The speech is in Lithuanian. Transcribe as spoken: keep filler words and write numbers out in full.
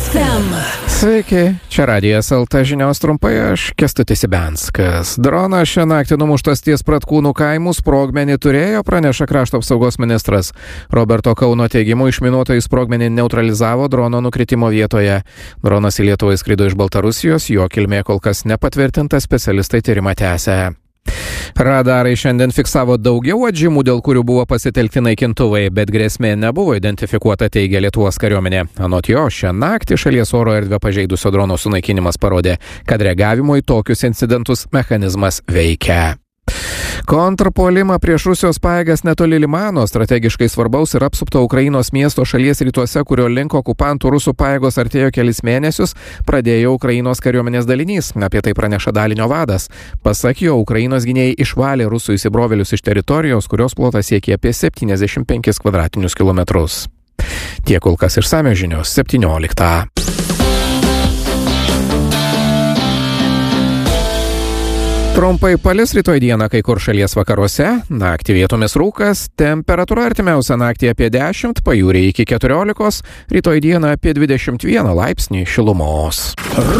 ef em. Sveiki, čia Radijas L T žinios trumpai, aš Kęstutis Ibenskas. Dronas šią naktį numuštas ties Pratkūnų kaimų, sprogmenį turėjo, praneša krašto apsaugos ministras. Roberto Kauno teigimu, išminuotojai sprogmenį neutralizavo drono nukritimo vietoje. Dronas į Lietuvą įskrido iš Baltarusijos, jo kilmė kol kas nepatvirtinta, specialistai tyrimą tęsia. Radarai šiandien fiksavo daugiau atžymų, dėl kurių buvo pasitelkti naikintuvai, bet grėsmė nebuvo identifikuota, teigia Lietuvos kariuomenė. Anot jo, šią naktį šalies oro erdvę pažeidusio drono sunaikinimas parodė, kad reagavimo į tokius incidentus mechanizmas veikia. Kontrpuolimą prieš Rusijos pajėgas netoli Limano, strategiškai svarbaus ir apsupto Ukrainos miesto šalies rytuose, kurio link okupantų rusų pajėgos artėjo kelis mėnesius, pradėjo Ukrainos kariuomenės dalinys. Apie tai praneša dalinio vadas. Pasak jo, Ukrainos gynėjai išvalė rusų įsibrovėlius iš teritorijos, kurios plotas siekia apie septyniasdešimt penkis kvadratinius kilometrus. Tiek kol kas išsamios žinios septynioliktą. Trumpai palis rytoj dieną kai kur šalies vakaruose, naktį vietomis rūkas, temperatūra artimiausią naktį apie dešimt, pajūryje iki keturiolikos, rytoj dieną apie dvidešimt vieną laipsnį šilumos.